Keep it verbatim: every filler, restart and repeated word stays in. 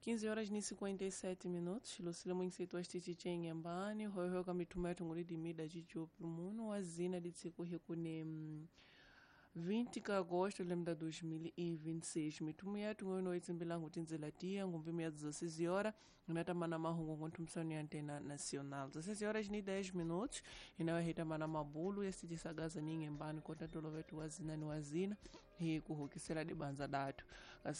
quinze horas e cinquenta e sete minutos. Lucila Mwinsito Astitiche Nyambani. Hoyo kama mituma yetu nguli dimida jicho prumuno. Wazina ditsiko hikune vinte de agosto lembra dois mil e vinte e seis. Mitumu yetu ngono itsimbilangu tinzelatia ngumvimi ya dezesseis horas. Inatamana mahungu ngontumsani ya antena nacional. dezesseis horas ni dez minutos. Inawahitamana mabulu ya sijisagaza ni Nyambani. Kota tolo wetu wazina ni wazina. Hii kuhukisela di banza datu.